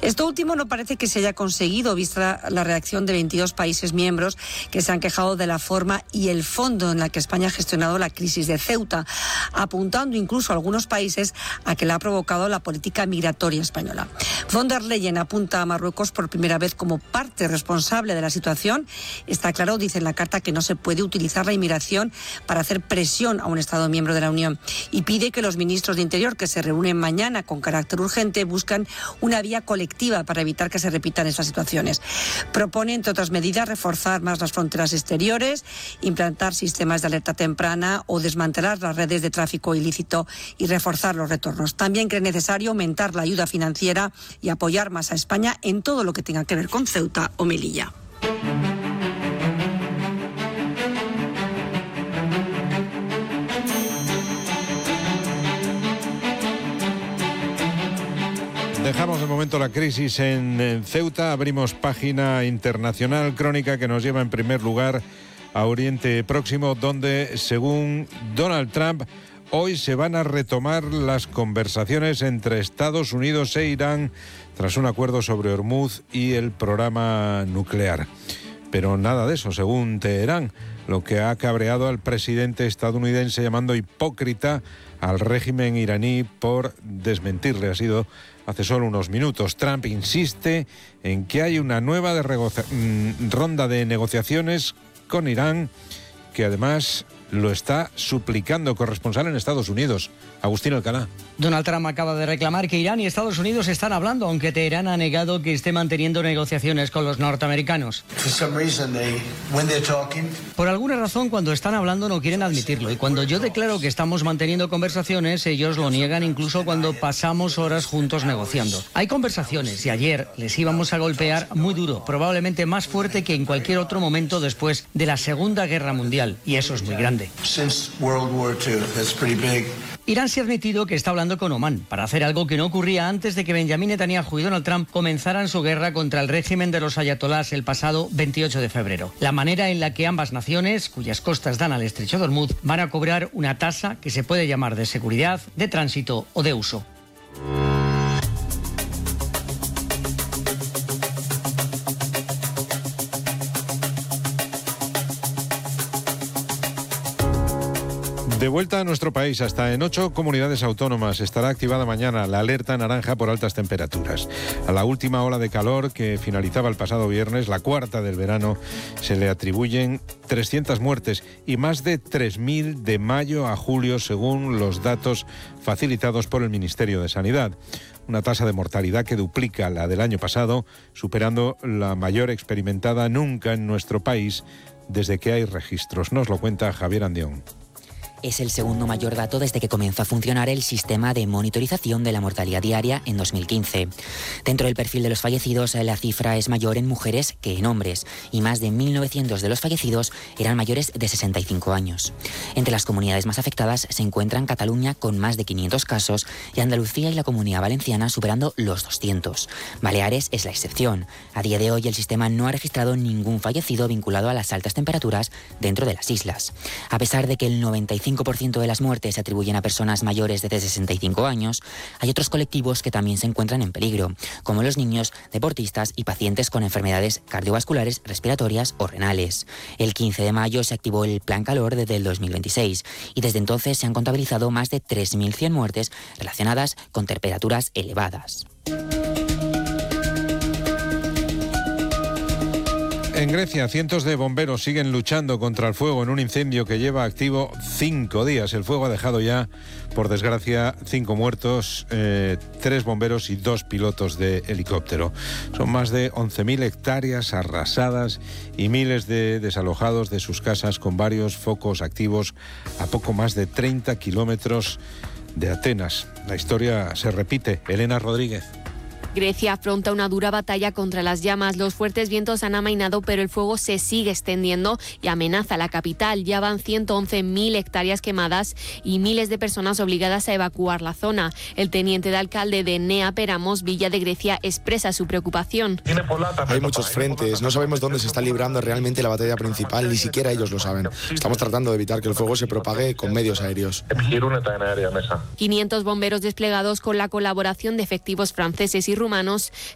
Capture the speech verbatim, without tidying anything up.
Esto último no parece que se haya conseguido, vista la reacción de veintidós países miembros que se han quejado de la forma y el fondo en la que España ha gestionado la crisis de Ceuta, apuntando incluso a algunos países a que la ha provocado la política migratoria española. Von der Leyen apunta a Marruecos por primera vez como parte responsable de la situación. Está claro, dice en la carta, que no se puede utilizar la inmigración para hacer presión a un Estado miembro de la Unión, y pide que los ministros de Interior, que se reúnen mañana con carácter urgente, buscan una vía colectiva para evitar que se repitan estas situaciones. Propone, entre otras medidas, reforzar más las fronteras exteriores, implantar sistemas de alerta temprana o desmantelar las redes de tráfico ilícito y reforzar los retornos. También cree necesario aumentar la ayuda financiera y apoyar más a España en todo lo que tenga que ver con Ceuta o Melilla. Dejamos de momento la crisis en Ceuta, abrimos página internacional, crónica que nos lleva en primer lugar a Oriente Próximo, donde, según Donald Trump, hoy se van a retomar las conversaciones entre Estados Unidos e Irán tras un acuerdo sobre Hormuz y el programa nuclear. Pero nada de eso, según Teherán, lo que ha cabreado al presidente estadounidense, llamando hipócrita al régimen iraní por desmentirle. Ha sido hace solo unos minutos. Trump insiste en que hay una nueva de regocia- ronda de negociaciones con Irán, que además lo está suplicando. Corresponsal en Estados Unidos, Agustín Alcalá. Donald Trump acaba de reclamar que Irán y Estados Unidos están hablando, aunque Teherán ha negado que esté manteniendo negociaciones con los norteamericanos. Por alguna razón, cuando están hablando no quieren admitirlo, y cuando yo declaro que estamos manteniendo conversaciones, ellos lo niegan incluso cuando pasamos horas juntos negociando. Hay conversaciones y ayer les íbamos a golpear muy duro, probablemente más fuerte que en cualquier otro momento después de la Segunda Guerra Mundial, y eso es muy grande. Irán se ha admitido que está hablando con Omán para hacer algo que no ocurría antes de que Benjamín Netanyahu y Donald Trump comenzaran su guerra contra el régimen de los ayatolás el pasado veintiocho de febrero. La manera en la que ambas naciones, cuyas costas dan al estrecho de Hormuz, van a cobrar una tasa que se puede llamar de seguridad, de tránsito o de uso. De vuelta a nuestro país, hasta en ocho comunidades autónomas estará activada mañana la alerta naranja por altas temperaturas. A la última ola de calor que finalizaba el pasado viernes, la cuarta del verano, se le atribuyen trescientas muertes y más de tres mil de mayo a julio, según los datos facilitados por el Ministerio de Sanidad. Una tasa de mortalidad que duplica la del año pasado, superando la mayor experimentada nunca en nuestro país desde que hay registros. Nos lo cuenta Javier Andión. Es el segundo mayor dato desde que comenzó a funcionar el sistema de monitorización de la mortalidad diaria en dos mil quince. Dentro del perfil de los fallecidos, la cifra es mayor en mujeres que en hombres, y más de mil novecientos de los fallecidos eran mayores de sesenta y cinco años. Entre las comunidades más afectadas se encuentran Cataluña con más de quinientos casos y Andalucía y la Comunidad Valenciana superando los doscientos. Baleares es la excepción. A día de hoy el sistema no ha registrado ningún fallecido vinculado a las altas temperaturas dentro de las islas. A pesar de que el noventa y cinco por ciento de las muertes se atribuyen a personas mayores de sesenta y cinco años, hay otros colectivos que también se encuentran en peligro, como los niños, deportistas y pacientes con enfermedades cardiovasculares, respiratorias o renales. El quince de mayo se activó el Plan Calor desde el dos mil veintiséis y desde entonces se han contabilizado más de tres mil cien muertes relacionadas con temperaturas elevadas. En Grecia, cientos de bomberos siguen luchando contra el fuego en un incendio que lleva activo cinco días. El fuego ha dejado ya, por desgracia, cinco muertos, eh, tres bomberos y dos pilotos de helicóptero. Son más de once mil hectáreas arrasadas y miles de desalojados de sus casas, con varios focos activos a poco más de treinta kilómetros de Atenas. La historia se repite. Elena Rodríguez. Grecia afronta una dura batalla contra las llamas. Los fuertes vientos han amainado, pero el fuego se sigue extendiendo y amenaza a la capital. Ya van ciento once mil hectáreas quemadas y miles de personas obligadas a evacuar la zona. El teniente de alcalde de Nea Peramos, Villa de Grecia, expresa su preocupación. Hay muchos frentes, no sabemos dónde se está librando realmente la batalla principal, ni siquiera ellos lo saben. Estamos tratando de evitar que el fuego se propague con medios aéreos. quinientos bomberos desplegados con la colaboración de efectivos franceses y rumanos